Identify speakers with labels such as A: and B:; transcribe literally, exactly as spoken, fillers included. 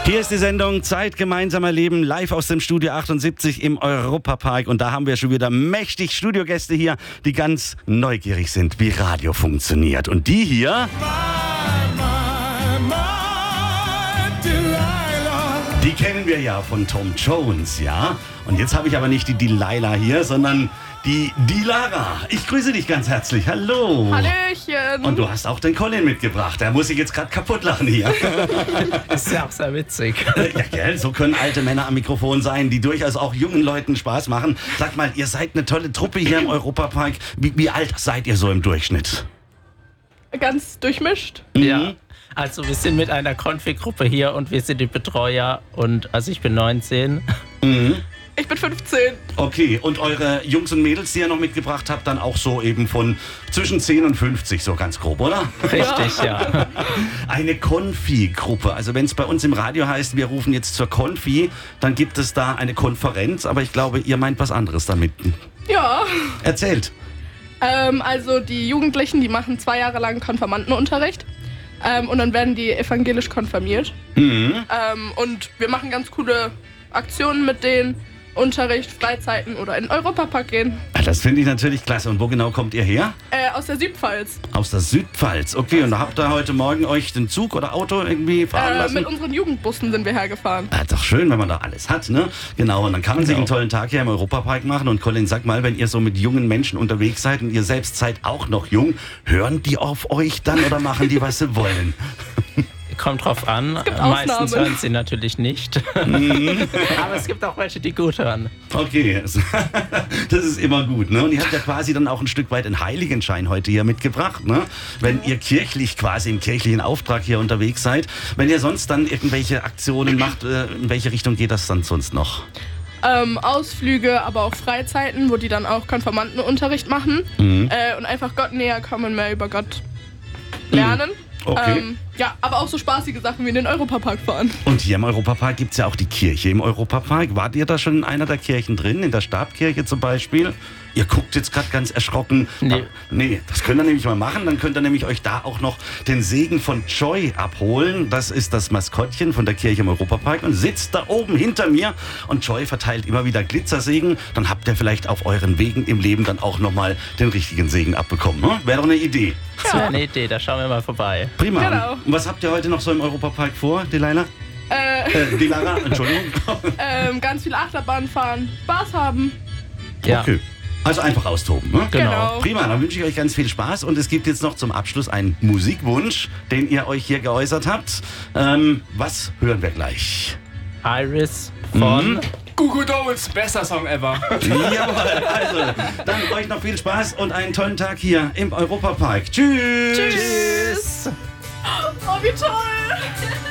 A: Hier ist die Sendung Zeit gemeinsam erleben, live aus dem Studio achtundsiebzig im Europapark. Und da haben wir schon wieder mächtig Studiogäste hier, die ganz neugierig sind, wie Radio funktioniert. Und die hier, die kennen wir ja von Tom Jones, ja? Und jetzt habe ich aber nicht die Delilah hier, sondern die Dilara. Ich grüße dich ganz herzlich. Hallo.
B: Hallöchen.
A: Und du hast auch den Colin mitgebracht. Der muss sich jetzt gerade kaputt lachen hier.
C: Ist ja auch sehr witzig.
A: Ja, gell? So können alte Männer am Mikrofon sein, die durchaus auch jungen Leuten Spaß machen. Sag mal, ihr seid eine tolle Truppe hier im Europapark. Wie, wie alt seid ihr so im Durchschnitt?
B: Ganz durchmischt.
C: Ja. Also wir sind mit einer Konfi-Gruppe hier und wir sind die Betreuer. Und also ich bin neunzehn.
A: Mhm.
B: Ich bin fünfzehn.
A: Okay, und eure Jungs und Mädels, die ihr noch mitgebracht habt, dann auch so eben von zwischen zehn und fünfzig, so ganz grob, oder?
C: Richtig, ja.
A: Eine Konfi-Gruppe. Also wenn es bei uns im Radio heißt, wir rufen jetzt zur Konfi, dann gibt es da eine Konferenz, aber ich glaube, ihr meint was anderes damit.
B: Ja.
A: Erzählt.
B: Ähm, also die Jugendlichen, die machen zwei Jahre lang Konfirmandenunterricht. Ähm, und dann werden die evangelisch konfirmiert.
A: Mhm.
B: Ähm, und wir machen ganz coole Aktionen mit denen. Unterricht, Freizeiten oder in den Europapark gehen.
A: Ah, das finde ich natürlich klasse. Und wo genau kommt ihr her?
B: Äh, aus der Südpfalz.
A: Aus der Südpfalz. Okay, und da habt ihr heute Morgen euch den Zug oder Auto irgendwie fahren
B: Äh,
A: lassen?
B: mit unseren Jugendbussen sind wir hergefahren.
A: Ah, doch schön, wenn man da alles hat, ne? Genau, und dann kann man sich
C: Genau.
A: einen tollen Tag hier im Europapark machen. Und Colin, sag mal, wenn ihr so mit jungen Menschen unterwegs seid und ihr selbst seid auch noch jung, hören die auf euch dann oder machen die, was sie wollen?
C: Kommt drauf an.
B: gibt
C: Meistens
B: Ausnahmen.
C: hören sie natürlich nicht. Aber es gibt auch welche, die gut hören.
A: Okay, das ist immer gut, ne? Und ihr habt ja quasi dann auch ein Stück weit einen Heiligenschein heute hier mitgebracht, ne? Wenn ihr kirchlich quasi im kirchlichen Auftrag hier unterwegs seid. Wenn ihr sonst dann irgendwelche Aktionen macht, äh, in welche Richtung geht das dann sonst noch?
B: Ähm, Ausflüge, aber auch Freizeiten, wo die dann auch Konfirmandenunterricht machen.
A: Mhm.
B: Äh, und einfach Gott näher kommen, mehr über Gott lernen.
A: Okay.
B: Ähm, ja, aber auch so spaßige Sachen wie in den Europapark fahren.
A: Und hier im Europapark gibt es ja auch die Kirche im Europapark. Wart ihr da schon in einer der Kirchen drin? In der Stabkirche zum Beispiel? Ihr guckt jetzt gerade ganz erschrocken.
C: Nee.
A: Ah, nee, das könnt ihr nämlich mal machen. Dann könnt ihr nämlich euch da auch noch den Segen von Joy abholen. Das ist das Maskottchen von der Kirche im Europapark und sitzt da oben hinter mir. Und Joy verteilt immer wieder Glitzersegen. Dann habt ihr vielleicht auf euren Wegen im Leben dann auch nochmal den richtigen Segen abbekommen. Hm? Wäre doch eine Idee.
C: Das wäre eine Idee, da schauen wir mal vorbei.
A: Prima.
B: Genau.
A: Und was habt ihr heute noch so im Europapark vor, Delilah?
B: Äh,
A: Äh, Dilara, Entschuldigung.
B: ähm, ganz viel Achterbahn fahren, Spaß haben.
C: Ja.
A: Okay. Also einfach austoben, ne?
C: Genau.
A: Prima, dann wünsche ich euch ganz viel Spaß und es gibt jetzt noch zum Abschluss einen Musikwunsch, den ihr euch hier geäußert habt. Ähm, was hören wir gleich?
C: Iris von...
A: Mhm.
D: Goo Goo Dolls, bester Song ever.
A: Jawohl, also dann euch noch viel Spaß und einen tollen Tag hier im Europapark. Tschüss!
C: Tschüss!
B: Oh, wie toll!